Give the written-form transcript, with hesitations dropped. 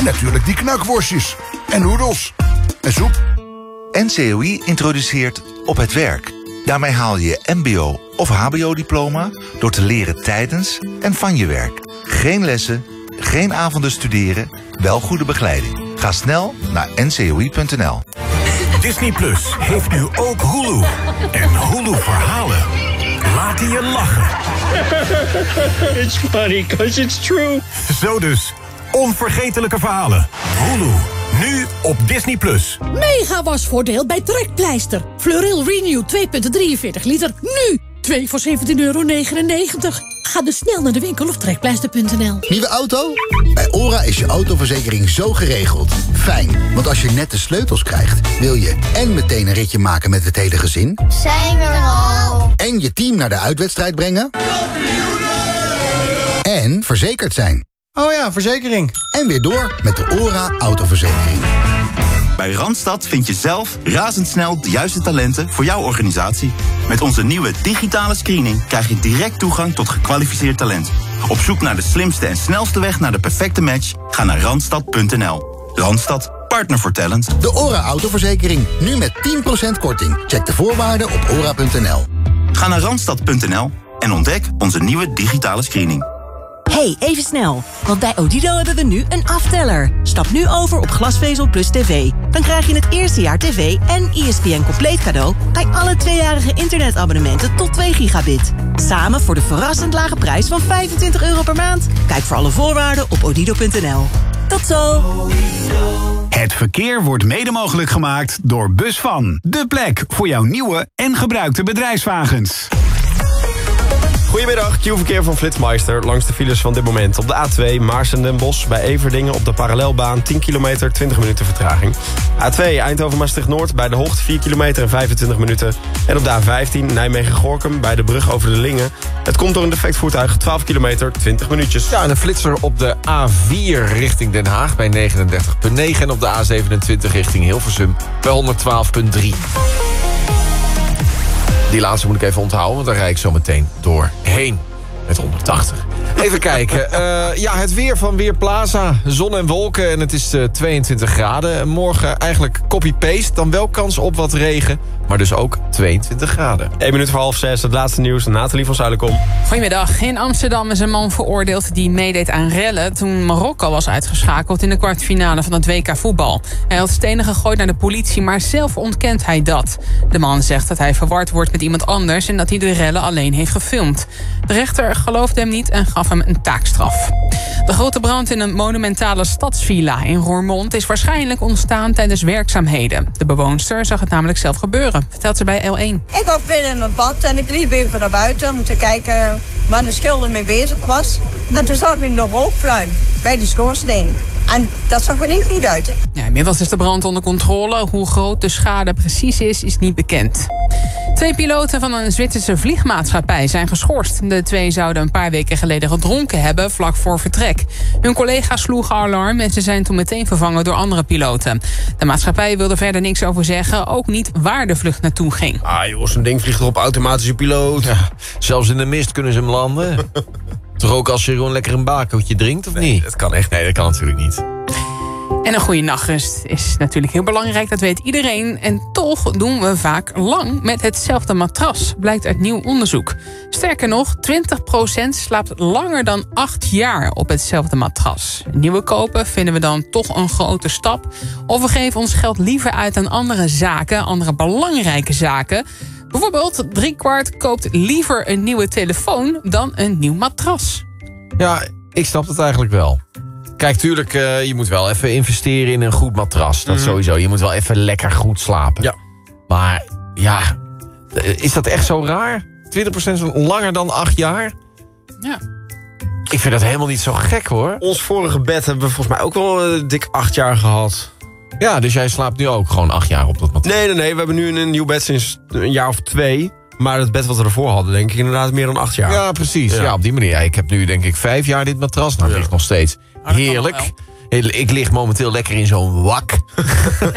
natuurlijk die knakworstjes. En noedels. En soep. NCOI introduceert Op het Werk. Daarmee haal je je mbo- of hbo-diploma door te leren tijdens en van je werk. Geen lessen, geen avonden studeren, wel goede begeleiding. Ga snel naar ncoi.nl. Disney Plus heeft nu ook Hulu. En Hulu verhalen laten je lachen. It's funny because it's true. Zo dus, onvergetelijke verhalen. Hulu, nu op Disney Plus. Mega wasvoordeel bij Trekpleister. Fleuril Renew 2,43 liter. Nu 2 voor €17,99. Ga dus snel naar de winkel of trekpleister.nl. Nieuwe auto? Bij OHRA is je autoverzekering zo geregeld. Fijn, want als je net de sleutels krijgt, wil je en meteen een ritje maken met het hele gezin. Zijn we er al? En je team naar de uitwedstrijd brengen. En verzekerd zijn. Oh ja, verzekering. En weer door met de OHRA autoverzekering. Bij Randstad vind je zelf razendsnel de juiste talenten voor jouw organisatie. Met onze nieuwe digitale screening krijg je direct toegang tot gekwalificeerd talent. Op zoek naar de slimste en snelste weg naar de perfecte match? Ga naar randstad.nl. Randstad, partner voor talent. De OHRA autoverzekering, nu met 10% korting. Check de voorwaarden op ora.nl. Ga naar randstad.nl en ontdek onze nieuwe digitale screening. Hey, even snel. Want bij Odido hebben we nu een afteller. Stap nu over op glasvezel plus tv. Dan krijg je het eerste jaar tv en ESPN compleet cadeau bij alle 2-jarige internetabonnementen tot 2 gigabit. Samen voor de verrassend lage prijs van €25 per maand. Kijk voor alle voorwaarden op odido.nl. Tot zo! Het verkeer wordt mede mogelijk gemaakt door Busvan. De plek voor jouw nieuwe en gebruikte bedrijfswagens. Goedemiddag, Q-verkeer van Flitsmeister. Langs de files van dit moment op de A2 Maarsen-Den Bosch bij Everdingen op de parallelbaan 10 kilometer, 20 minuten vertraging. A2 Eindhoven-Maastricht-Noord bij de Hocht 4 kilometer en 25 minuten. En op de A15 Nijmegen-Gorkum bij de brug over de Lingen. Het komt door een defect voertuig 12 kilometer, 20 minuutjes. Ja, en een flitser op de A4 richting Den Haag bij 39,9 en op de A27 richting Hilversum bij 112,3. Die laatste moet ik even onthouden, want daar rijd ik zo meteen doorheen. Met 180. Even kijken. Het weer van Weerplaza. Zon en wolken en het is 22 graden. Morgen eigenlijk copy-paste. Dan wel kans op wat regen. Maar dus ook 22 graden. 1 minuut voor 5:30. Het laatste nieuws. Nathalie van Zuilenkom. Goedemiddag. In Amsterdam is een man veroordeeld die meedeed aan rellen toen Marokko was uitgeschakeld in de kwartfinale van het WK voetbal. Hij had stenen gegooid naar de politie, maar zelf ontkent hij dat. De man zegt dat hij verward wordt met iemand anders en dat hij de rellen alleen heeft gefilmd. De rechter geloofde hem niet en gaf hem een taakstraf. De grote brand in een monumentale stadsvilla in Roermond is waarschijnlijk ontstaan tijdens werkzaamheden. De bewoonster zag het namelijk zelf gebeuren, vertelt ze bij L1. Ik was binnen in het bad en ik liep even naar buiten om te kijken waar de schilder mee bezig was. En toen zag ik nog rookpluim bij de schoorsteen. En dat zag er niet uit. Ja, inmiddels is de brand onder controle. Hoe groot de schade precies is niet bekend. 2 piloten van een Zwitserse vliegmaatschappij zijn geschorst. De 2 zouden een paar weken geleden gedronken hebben vlak voor vertrek. Hun collega's sloegen alarm en ze zijn toen meteen vervangen door andere piloten. De maatschappij wilde verder niks over zeggen, ook niet waar de vlucht naartoe ging. Ah joh, zo'n ding vliegt toch op automatische piloot? Ja, zelfs in de mist kunnen ze hem landen. Toch ook als je gewoon lekker een bakootje drinkt, of niet? Dat kan echt, nee, dat kan natuurlijk niet. En een goede nachtrust is natuurlijk heel belangrijk, dat weet iedereen. En toch doen we vaak lang met hetzelfde matras, blijkt uit nieuw onderzoek. Sterker nog, 20% slaapt langer dan 8 jaar op hetzelfde matras. Een nieuwe kopen vinden we dan toch een grote stap. Of we geven ons geld liever uit aan andere zaken, andere belangrijke zaken. Bijvoorbeeld 3/4 koopt liever een nieuwe telefoon dan een nieuw matras. Ja, ik snap het eigenlijk wel. Kijk, tuurlijk, je moet wel even investeren in een goed matras. Dat sowieso. Je moet wel even lekker goed slapen. Ja. Maar ja, is dat echt zo raar? 20% langer dan 8 jaar? Ja. Ik vind dat helemaal niet zo gek, hoor. Ons vorige bed hebben we volgens mij ook wel dik 8 jaar gehad. Ja, dus jij slaapt nu ook gewoon 8 jaar op dat matras? Nee. We hebben nu een nieuw bed sinds een jaar of 2. Maar het bed wat we ervoor hadden, denk ik inderdaad meer dan 8 jaar. Ja, precies. Ja, op die manier. Ja, ik heb nu denk ik 5 jaar dit matras. Nou, ligt nog steeds heerlijk. Ik lig momenteel lekker in zo'n wak.